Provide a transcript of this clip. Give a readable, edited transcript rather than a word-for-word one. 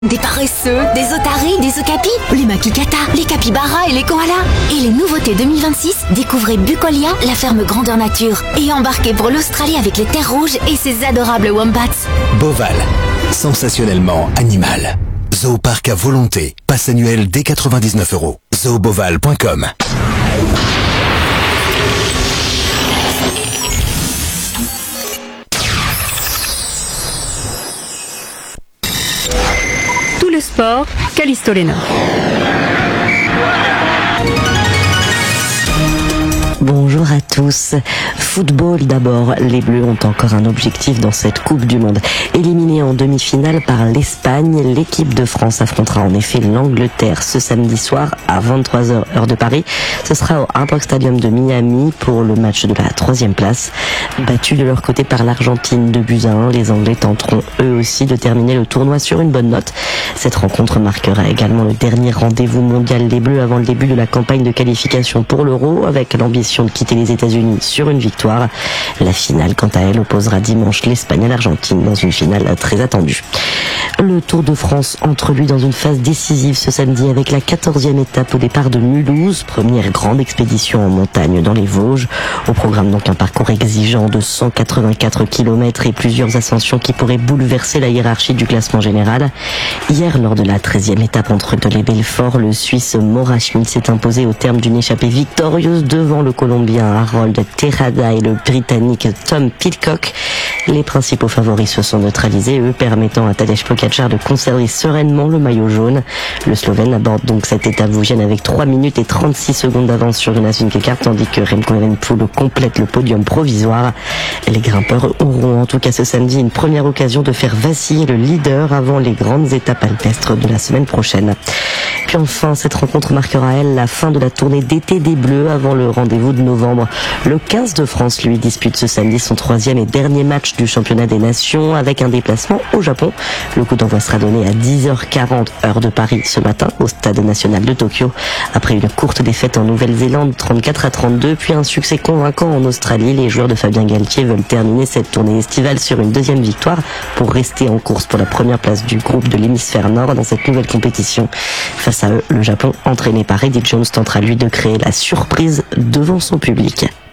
Des paresseux, des otaries, des okapis, les makikata, les capybaras et les koalas. Et les nouveautés 2026, découvrez Bucolia, la ferme grandeur nature. Et embarquez pour l'Australie avec les terres rouges et ses adorables wombats. Beauval, sensationnellement animal. Zooparc à volonté, passe annuel dès 99 €. Zooboval.com. Tout le sport, Callisto Léna. Bonjour à tous. Football d'abord. Les Bleus ont encore un objectif dans cette Coupe du Monde. Éliminée en demi-finale par l'Espagne, l'équipe de France affrontera en effet l'Angleterre ce samedi soir à 23h heure de Paris. Ce sera au Hard Stadium de Miami pour le match de la 3e place. Battus de leur côté par l'Argentine 2-1, les Anglais tenteront eux aussi de terminer le tournoi sur une bonne note. Cette rencontre marquera également le dernier rendez-vous mondial des Bleus avant le début de la campagne de qualification pour l'Euro, avec l'ambition de quitter les États-Unis sur une victoire. La finale, quant à elle, opposera dimanche l'Espagne à l'Argentine dans une finale très attendue. Le Tour de France entre lui dans une phase décisive ce samedi avec la 14e étape au départ de Mulhouse, première grande expédition en montagne dans les Vosges. Au programme donc un parcours exigeant de 184 km et plusieurs ascensions qui pourraient bouleverser la hiérarchie du classement général. Hier, lors de la 13e étape entre Dole et Belfort, le Suisse Maura Schmid s'est imposé au terme d'une échappée victorieuse devant le Colombien Harold Terrada et le Britannique Tom Pidcock. Les principaux favoris se sont neutralisés, eux permettant à Tadej Pogačar de conserver sereinement le maillot jaune. Le Slovène aborde donc cette étape vosgienne avec 3 minutes et 36 secondes d'avance sur Jonas Vingegaard, tandis que Remco Evenepoel complète le podium provisoire. Les grimpeurs auront en tout cas ce samedi une première occasion de faire vaciller le leader avant les grandes étapes alpestres de la semaine prochaine. Puis enfin, cette rencontre marquera elle la fin de la tournée d'été des Bleus avant le rendez-vous de novembre. Le 15 de France, lui, dispute ce samedi son 3e et dernier match du championnat des nations avec un déplacement au Japon. Le coup d'envoi sera donné à 10h40 heure de Paris ce matin au Stade national de Tokyo. Après une courte défaite en Nouvelle-Zélande 34-32 puis un succès convaincant en Australie, les joueurs de Fabien Galtier veulent terminer cette tournée estivale sur une 2e victoire pour rester en course pour la première place du groupe de l'hémisphère nord dans cette nouvelle compétition. Face à eux, le Japon, entraîné par Eddie Jones, tentera lui de créer la surprise devant son public.